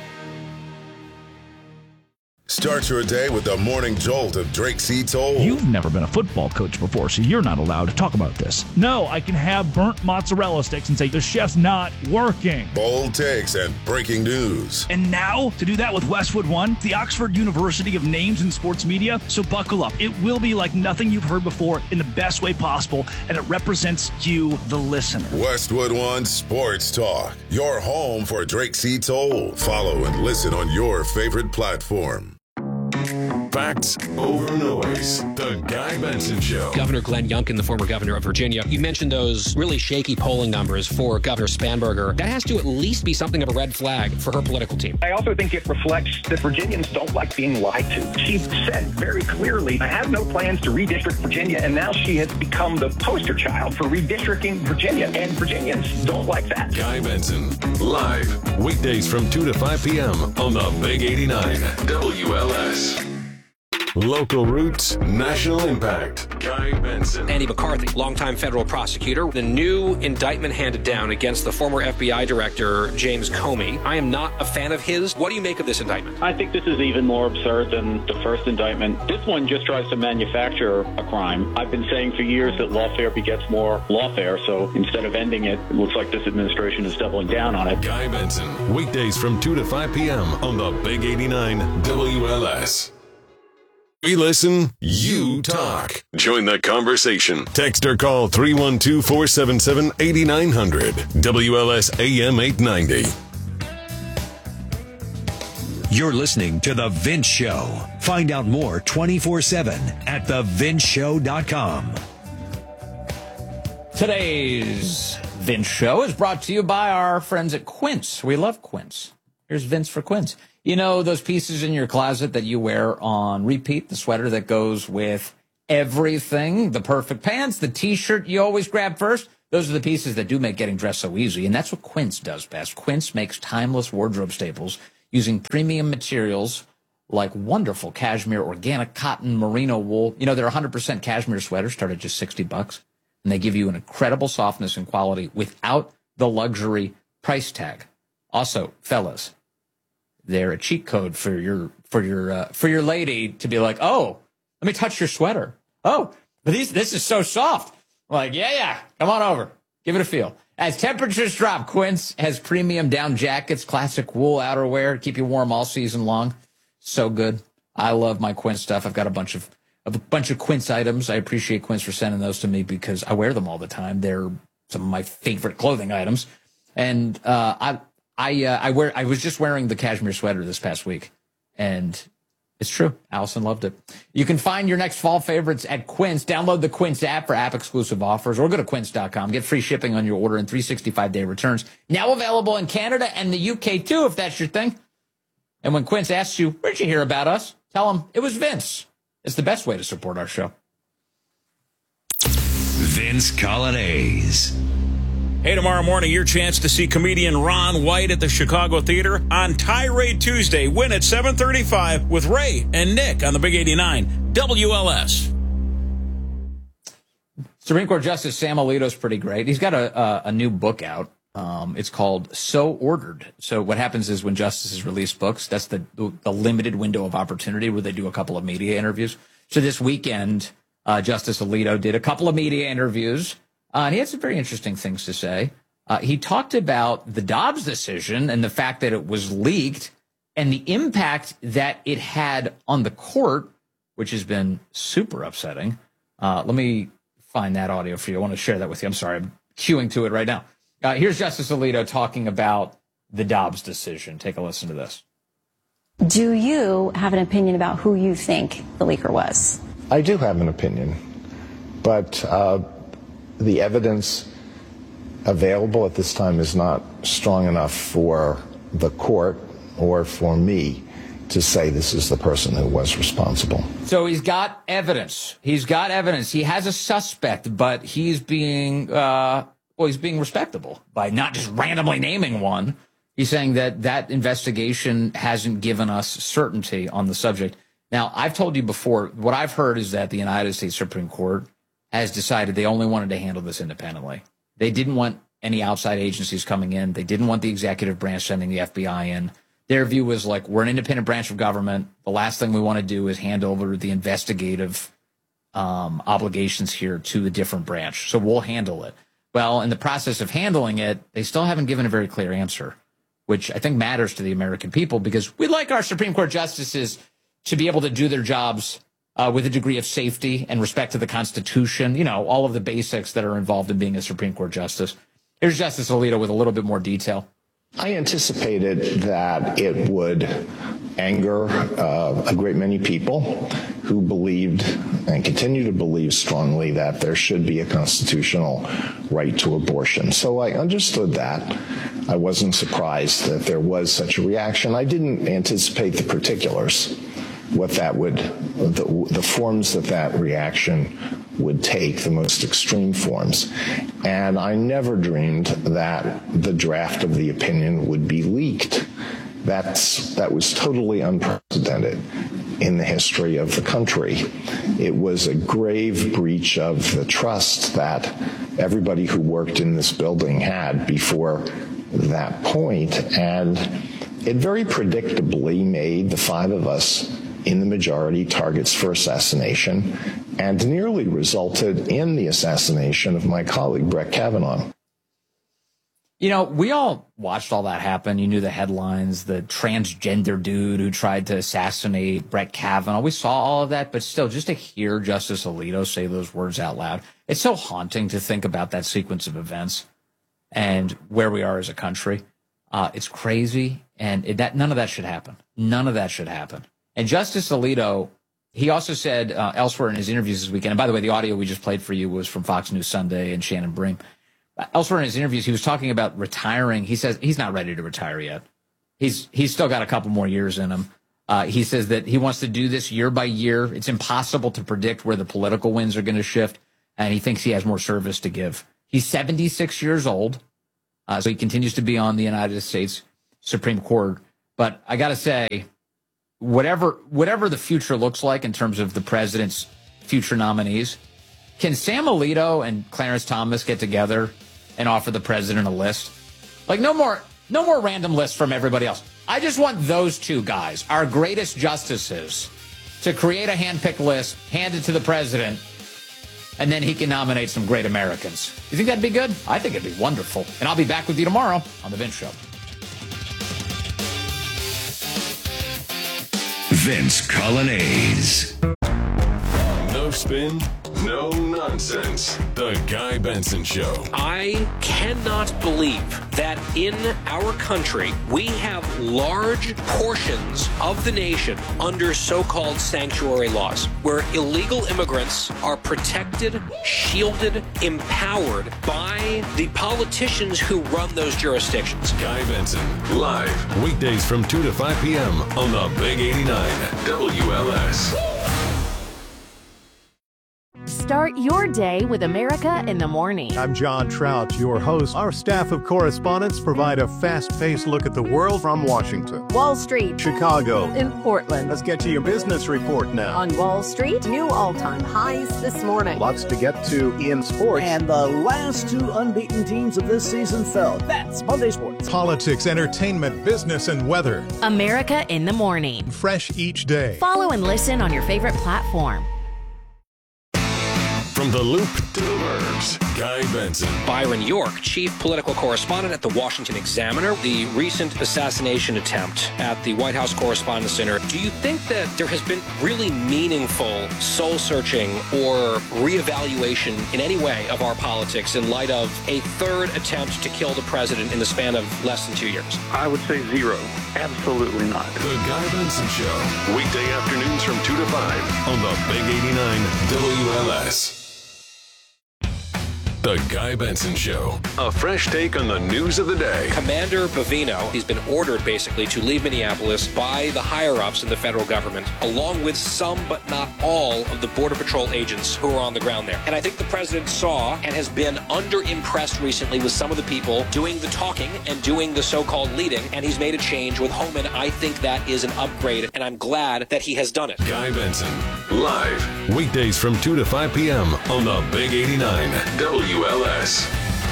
Start your day with the morning jolt of Drake C. Toll. You've never been a football coach before, so you're not allowed to talk about this. No, I can have burnt mozzarella sticks and say the chef's not working. Bold takes and breaking news. And now, to do that with Westwood One, the Oxford University of Names in Sports Media. So buckle up. It will be like nothing you've heard before in the best way possible, and it represents you, the listener. Westwood One Sports Talk, your home for Drake C. Toll. Follow and listen on your favorite platform. Facts over noise. The Guy Benson Show. Governor Glenn Youngkin, the former governor of Virginia, you mentioned those really shaky polling numbers for Governor Spanberger. That has to at least be something of a red flag for her political team. I also think it reflects that Virginians don't like being lied to. She said very clearly, I have no plans to redistrict Virginia, and now she has become the poster child for redistricting Virginia, and Virginians don't like that. Guy Benson, live, weekdays from two to five p.m. on the Big eighty-nine W L S. Local roots, national impact. Guy Benson. Andy McCarthy, longtime federal prosecutor. The new indictment handed down against the former F B I director, James Comey. I am not a fan of his. What do you make of this indictment? I think this is even more absurd than the first indictment. This one just tries to manufacture a crime. I've been saying for years that lawfare begets more lawfare, so instead of ending it, it looks like this administration is doubling down on it. Guy Benson, weekdays from two to five p.m. on the Big eighty-nine W L S. We listen, you talk. Join the conversation. Text or call three one two, four seven seven, eight nine zero zero. W L S A M eight ninety. You're listening to The Vince Show. Find out more twenty-four seven at the vince show dot com. Today's Vince Show is brought to you by our friends at Quince. We love Quince. Here's Vince for Quince. You know those pieces in your closet that you wear on repeat, the sweater that goes with everything, the perfect pants, the T-shirt you always grab first? Those are the pieces that do make getting dressed so easy, and that's what Quince does best. Quince makes timeless wardrobe staples using premium materials like wonderful cashmere, organic cotton, merino wool. You know, their one hundred percent cashmere sweaters start at just sixty bucks, and they give you an incredible softness and quality without the luxury price tag. Also, fellas, they're a cheat code for your for your uh, for your lady to be like, oh, let me touch your sweater. Oh, but these this is so soft. I'm like, yeah, yeah, come on over, give it a feel. As temperatures drop, Quince has premium down jackets, classic wool outerwear, keep you warm all season long. So good. I love my Quince stuff. I've got a bunch of a bunch of Quince items. I appreciate Quince for sending those to me because I wear them all the time. They're some of my favorite clothing items, and uh, I. I uh, I wear I was just wearing the cashmere sweater this past week, and it's true. Allison loved it. You can find your next fall favorites at Quince. Download the Quince app for app-exclusive offers, or go to quince dot com. Get free shipping on your order and three hundred sixty-five day returns. Now available in Canada and the U K, too, if that's your thing. And when Quince asks you, where'd you hear about us? Tell them it was Vince. It's the best way to support our show. Vince Colonnese. Hey, tomorrow morning, your chance to see comedian Ron White at the Chicago Theater on Tirade Tuesday. Win at seven thirty-five with Ray and Nick on the Big eighty-nine W L S. Supreme Court Justice Sam Alito's pretty great. He's got a, a, a new book out. Um, it's called So Ordered. So what happens is when justices release books, that's the, the limited window of opportunity where they do a couple of media interviews. So this weekend, uh, Justice Alito did a couple of media interviews. Uh, and he had some very interesting things to say. Uh, he talked about the Dobbs decision and the fact that it was leaked and the impact that it had on the court, which has been super upsetting. Uh, let me find that audio for you. I want to share that with you. I'm sorry. I'm queuing to it right now. Uh, here's Justice Alito talking about the Dobbs decision. Take a listen to this. Do you have an opinion about who you think the leaker was? I do have an opinion, but uh, the evidence available at this time is not strong enough for the court or for me to say this is the person who was responsible. So he's got evidence. He's got evidence. He has a suspect, but he's being, uh, well, he's being respectable by not just randomly naming one. He's saying that that investigation hasn't given us certainty on the subject. Now, I've told you before, what I've heard is that the United States Supreme Court has decided they only wanted to handle this independently. They didn't want any outside agencies coming in. They didn't want the executive branch sending the F B I in. Their view was like, we're an independent branch of government. The last thing we want to do is hand over the investigative um, obligations here to the different branch. So we'll handle it. Well, in the process of handling it, they still haven't given a very clear answer, which I think matters to the American people because we like our Supreme Court justices to be able to do their jobs Uh, with a degree of safety and respect to the Constitution, you know, all of the basics that are involved in being a Supreme Court justice. Here's Justice Alito with a little bit more detail. I anticipated that it would anger uh, a great many people who believed and continue to believe strongly that there should be a constitutional right to abortion. So I understood that. I wasn't surprised that there was such a reaction. I didn't anticipate the particulars, what that would, the, the forms that that reaction would take, the most extreme forms. And I never dreamed that the draft of the opinion would be leaked. That's, that was totally unprecedented. in the history of the country. It was a grave breach of the trust that everybody who worked in this building had before that point, and it very predictably made the five of us in the majority targets for assassination, and nearly resulted in the assassination of my colleague, Brett Kavanaugh. You know, we all watched all that happen. You knew the headlines, the transgender dude who tried to assassinate Brett Kavanaugh. We saw all of that, but still, just to hear Justice Alito say those words out loud, it's so haunting to think about that sequence of events and where we are as a country. Uh, it's crazy, and it, that none of that should happen. None of that should happen. And Justice Alito, he also said uh, elsewhere in his interviews this weekend, and by the way, the audio we just played for you was from Fox News Sunday and Shannon Bream. Elsewhere in his interviews, he was talking about retiring. He says he's not ready to retire yet. He's he's still got a couple more years in him. Uh, he says that he wants to do this year by year. It's impossible to predict where the political winds are going to shift, and he thinks he has more service to give. He's seventy-six years old, uh, so he continues to be on the United States Supreme Court. But I got to say, whatever whatever the future looks like in terms of the president's future nominees, can Sam Alito and Clarence Thomas get together and offer the president a list? Like, no more, no more random lists from everybody else. I just want those two guys, our greatest justices, to create a hand-picked list, hand it to the president, and then he can nominate some great Americans. You think that'd be good? I think it'd be wonderful. And I'll be back with you tomorrow on The Vince Show. Vince Colonnese. No spin, no nonsense. The Guy Benson Show. I cannot believe that in our country we have large portions of the nation under so-called sanctuary laws, where illegal immigrants are protected, shielded, empowered by the politicians who run those jurisdictions. Guy Benson, live, weekdays from two to five p.m. on the Big eighty-nine W L S. Start your day with America in the Morning. I'm John Trout, your host. Our staff of correspondents provide a fast-paced look at the world from Washington, Wall Street, Chicago, in Portland. Let's get to your business report now. On Wall Street, new all-time highs this morning. Lots to get to in sports. And the last two unbeaten teams of this season fell. That's Monday Sports. Politics, entertainment, business, and weather. America in the Morning. Fresh each day. Follow and listen on your favorite platform. From the Loop to the Burbs, Guy Benson. Byron York, chief political correspondent at the Washington Examiner. The recent assassination attempt at the White House Correspondents' Center. Do you think that there has been really meaningful soul-searching or reevaluation in any way of our politics in light of a third attempt to kill the president in the span of less than two years? I would say zero. Absolutely not. The Guy Benson Show. Weekday afternoons from two to five on the Big eighty-nine W L S. The Guy Benson Show. A fresh take on the news of the day. Commander Bovino, he's been ordered basically to leave Minneapolis by the higher-ups in the federal government, along with some but not all of the Border Patrol agents who are on the ground there. And I think the president saw and has been under-impressed recently with some of the people doing the talking and doing the so-called leading, and he's made a change with Homan. I think that is an upgrade, and I'm glad that he has done it. Guy Benson, live, weekdays from two to five p.m. on the Big eighty-nine W L S.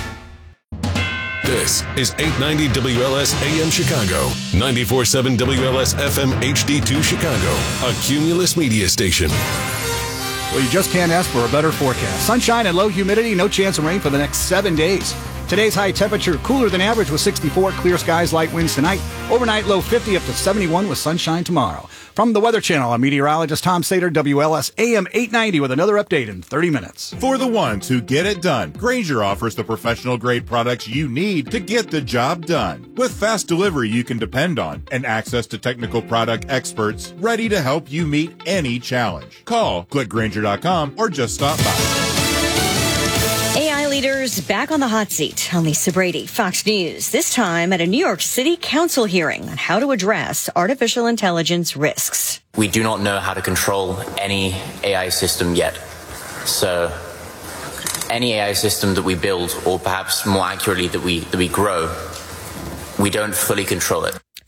This is eight ninety W L S A M Chicago, ninety-four point seven W L S F M H D two Chicago, a Cumulus media station. Well, you just can't ask for a better forecast. Sunshine and low humidity, no chance of rain for the next seven days. Today's high temperature cooler than average with sixty-four, clear skies, light winds tonight. Overnight low fifty up to seventy-one with sunshine tomorrow. From the Weather Channel, I'm meteorologist Tom Sater, W L S A M eight ninety with another update in thirty minutes. For the ones who get it done, Grainger offers the professional grade products you need to get the job done. With fast delivery you can depend on and access to technical product experts ready to help you meet any challenge. Call, click Grainger dot com or just stop by. A I leaders back on the hot seat. I'm Lisa Brady, Fox News. This time at a New York City Council hearing on how to address artificial intelligence risks. We do not know how to control any A I system yet. So any A I system that we build, or perhaps more accurately that we that we grow, we don't fully control it.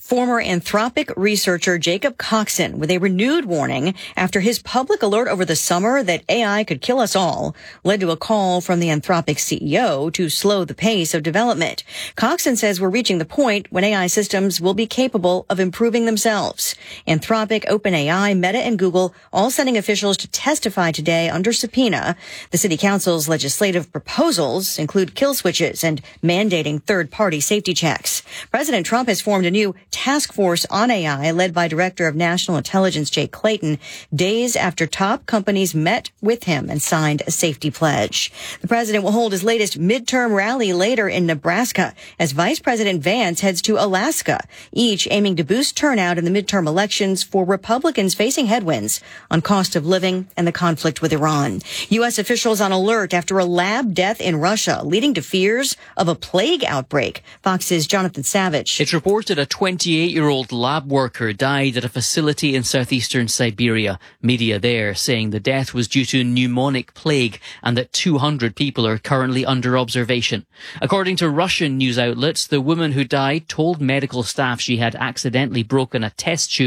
Former Anthropic researcher Jacob Coxon with a renewed warning after his public alert over the summer that A I could kill us all led to a call from the Anthropic C E O to slow the pace of development. Coxon says we're reaching the point when A I systems will be capable of improving themselves. Anthropic, OpenAI, Meta, and Google all sending officials to testify today under subpoena. The city council's legislative proposals include kill switches and mandating third-party safety checks. President Trump has formed a new task force on A I led by Director of National Intelligence Jay Clayton days after top companies met with him and signed a safety pledge. The president will hold his latest midterm rally later in Nebraska as Vice President Vance heads to Alaska, each aiming to boost turnout in the midterm elections for Republicans facing headwinds on cost of living and the conflict with Iran. U S officials on alert after a lab death in Russia, leading to fears of a plague outbreak. Fox's Jonathan Savage. It's reported a twenty-eight-year-old lab worker died at a facility in southeastern Siberia. Media there saying the death was due to pneumonic plague and that two hundred people are currently under observation. According to Russian news outlets, the woman who died told medical staff she had accidentally broken a test tube